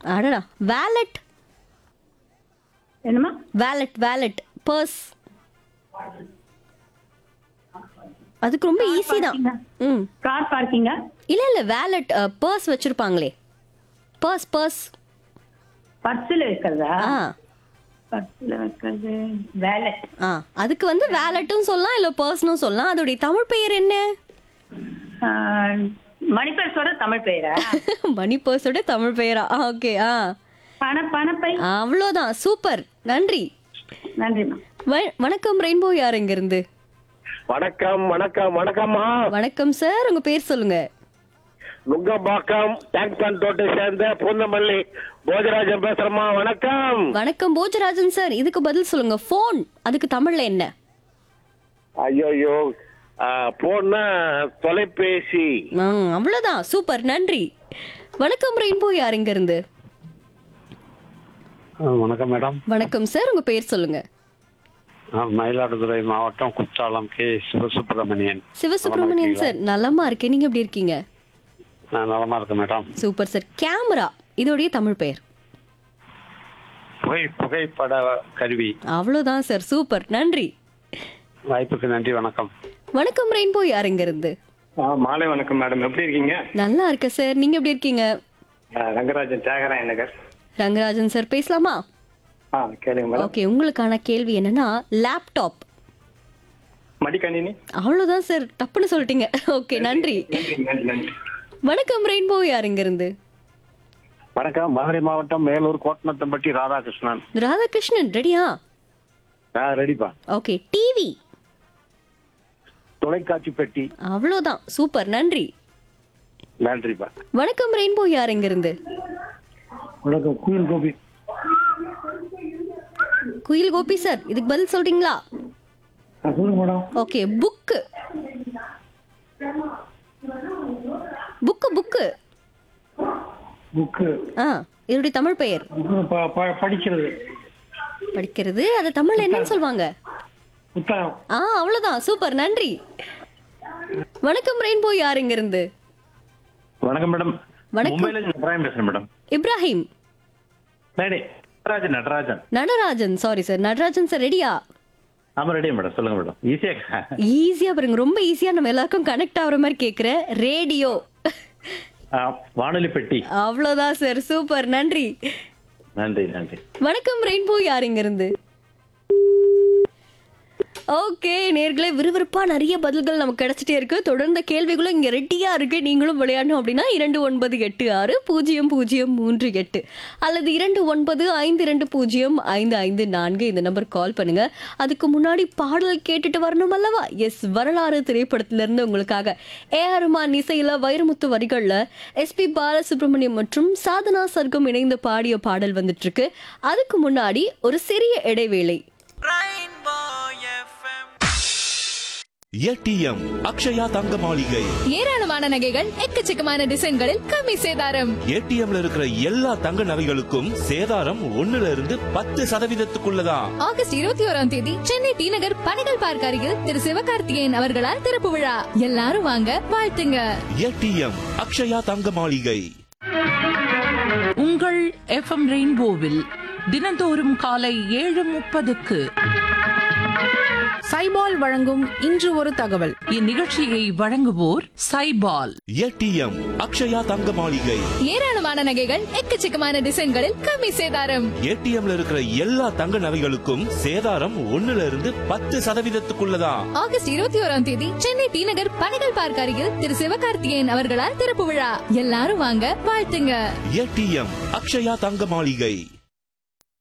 அடடா. வேலட். என்னம்மா? Wallet purse. அதுக்கு ரொம்ப ஈஸி தான். ம். கார் பார்க்கிங்கா? இல்ல வேலட் பர்ஸ் வச்சிருப்பாங்களே. பர்ஸ். பர்ஸ்ல வைக்கிறதா? ஆ. பர்ஸ்ல வைக்கிறது வேலட். ஆ அதுக்கு வந்து வேலட்டும் சொல்லலாம் இல்ல பர்ஸ்னும் சொல்லலாம். அதோட தமிழ் பெயர் என்ன? மணிப்பர்ஸோட தமிழ் பெயரா? மணி பர்ஸோட தமிழ் பெயரா? ஓகே. பணப்பை. அவ்வளோதான். சூப்பர். நன்றி. நன்றிம்மா. வணக்கம் ரெயின்போ. யார் எங்க இருந்து? வணக்கம்மா. வணக்கம் சார். உங்க பேர் சொல்லுங்க. நுங்கம்பாக்கம் டேங்க் பண்ட் ரோட்டை சேர்ந்த பூந்தமல்லி போஜராஜன் பேசுறமா. வணக்கம். வணக்கம் போஜராஜன் சார். இதுக்கு பதில் சொல்லுங்க. போன் அதுக்கு தமிழ்ல என்ன? ஐயோ போன்னா தொலைபேசி. அவ்வளவுதான். சூப்பர். நன்றி. வணக்கம் ரெயின்போ. யார் எங்க இருந்து? வணக்கம் மேடம். வணக்கம் சார். உங்க பேர் சொல்லுங்க. மயிலாடுதுறை மாவட்டம் குற்றாலம் கே சிவசுப்பிரமணியன். சிவசுப்பிரமணியன் சார். நலமா இருக்கேன். நீங்க எப்படி இருக்கீங்க? நான் நலமா இருக்கேன் மேடம். Super sir. கேமரா இதோடைய தமிழ் பெயர்? புகைப்பட கருவி. அவ்வளவுதான் சார். சூப்பர். நன்றி. வாய்ப்புக்கு நன்றி. வணக்கம். வணக்கம் ரெயின்போ. யார் எங்க இருந்து? மாலை வணக்கம் மேடம், எப்படி இருக்கீங்க? நல்லா இருக்க சார். நீங்க எப்படி இருக்கீங்க? ரங்கராஜன் தியாகராயன் நகர். ரங்கராஜன் சார் பேசலாமா? கேளுங்க மேடம். ஓகே. உங்களுக்கான கேள்வி என்னன்னா லேப்டாப். மடிக்கணினி. அவ்வளவுதான் சார். தப்புன்னு சொல்லிட்டீங்க. ஓகே. நன்றி. நன்றி. வணக்கம் ரெயின்போ. யார் எங்க இருந்து? வணக்கம். மதுரை மாவட்டம் மேலூர் கோட்டநத்தம்பட்டி ராதாகிருஷ்ணன். ராதாகிருஷ்ணன். ரெடியா? ரெடிப்பா. ஓகே. டிவி. தொலைக்காட்சி பெட்டி. அவ்வளவுதான். சூப்பர். நன்றி. நன்றிப்பா. வணக்கம் ரெயின்போ. யார் எங்க இருந்து? வணக்கம். குயில் கோபி. குயில் கோபி சார். இதுக்கு பதில் சொல்றீங்களா? சொல்லுங்க madam. Okay. Book. Book. Book. இதோடைய தமிழ் பெயர்? படிக்கிறது. படிக்கிறது. அது தமிழ்ல என்னன்னு சொல்லுவாங்க? புத்தகம். அவ்வளவுதான். சூப்பர். நன்றி. வணக்கம் ரெயின்போ. யார் எங்க இருந்து? வணக்கம் மேடம். வணக்கம். மும்பைல இப்ராஹிம் பேசுறேன் madam. Ibrahim. Natarajan. Sorry sir. Natarajan sir. ரெடியா? ஆமா ரெடி மேடம். சொல்லுங்க மேடம். ஈஸியா பாருங்க. ரொம்ப ஈஸியா நம்ம எல்லாருக்கும் கனெக்ட் ஆகுற மாதிரி கேக்குறேன். ரேடியோ. வானொலி பெட்டி. அவ்வளவுதான் சார். சூப்பர். நன்றி. நன்றி. வணக்கம் ரெயின்போ. யார் இங்க இருந்து? ஓகே நேர்களே, விறுவிறுப்பா நிறைய பதில்கள் நமக்கு கிடைச்சிட்டே இருக்கு. தொடர்ந்த கேள்விகளும் இங்க ரெட்டியா இருக்கு. நீங்களும் விளையாடணும் அப்படின்னா 29860038 அல்லது 2952055544 இந்த நம்பர் கால் பண்ணுங்க. அதுக்கு முன்னாடி பாடல் கேட்டுட்டு வரணும் அல்லவா? எஸ், வரலாறு திரைப்படத்தில இருந்து உங்களுக்காக ஏஆர் ரஹ்மான் இசையில வைரமுத்து வரிகள்ல எஸ்பி பாலசுப்ரமணியம் மற்றும் சாதனா சர்க்கம் இணைந்து பாடிய பாடல் வந்துட்டு இருக்கு. அதுக்கு முன்னாடி ஒரு சிறிய இடைவேளை. ஏடிஎம் அக்ஷயா தங்க மாளிகை. ஏராளமான நகைகள், எக்கச்சக்கமான டிசைன்களில் கம்மி சேதாரம். ஏடிஎம்ல இருக்கிற எல்லா தங்க நகைகளுக்கும் சேதாரம் 1% ஆகஸ்ட் 21ஆம் தேதி சென்னை டி நகர் பனைகள் பார்க் அருகில் திரு சிவகார்த்திகேயன் அவர்களால் திறப்பு விழா. எல்லாரும் வாங்க, வாழ்த்துங்க. ஏடிஎம் அக்ஷயா தங்க மாளிகை. உங்கள் எஃப்எம் ரெயின்போவில் தினந்தோறும் காலை 7:30க்கு சைபால் வழங்கும் இன்று ஒரு தகவல். இந்நிகழ்ச்சியை வழங்குவோர் சைபால். ஏடிஎம் அக்ஷயா தங்க மாளிகை. ஏராளமான நகைகள், எக்கச்சக்கமான டிசைன்களில் கம்மி சேதாரம். ஏடிஎம்ல இருக்கிற எல்லா தங்க நகைகளுக்கும் சேதாரம் 1% ஆகஸ்ட் 21ஆம் தேதி சென்னை டி நகர் பனைகள் பார்க் அருகில் திரு சிவகார்த்திகேயன் அவர்களால் திறப்பு விழா. எல்லாரும் வாங்க, வாழ்த்துங்க. ஏடிஎம் அக்ஷயா தங்க மாளிகை.